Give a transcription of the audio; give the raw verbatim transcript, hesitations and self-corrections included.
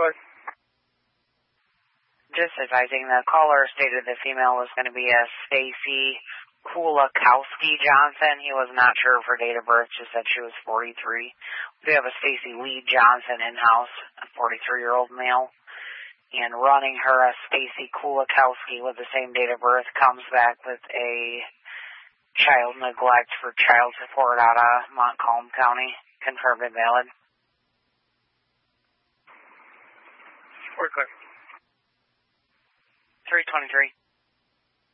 ahead. Just advising, the caller stated the female was going to be a Stacy Kulakowski Johnson. He was not sure of her date of birth, just said she was forty-three. We have a Stacy Lee Johnson in-house, a forty-three-year-old male. And running her, a Stacy Kulakowski with the same date of birth, comes back with a child neglect for child support out of Montcalm County. Confirmed and valid. We're clear. three twenty-three.